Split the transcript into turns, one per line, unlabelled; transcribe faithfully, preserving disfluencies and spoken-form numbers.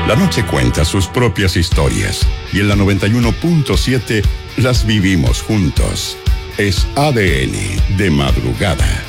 La noche cuenta sus propias historias y en la noventa y uno punto siete las vivimos juntos. Es A D N de madrugada.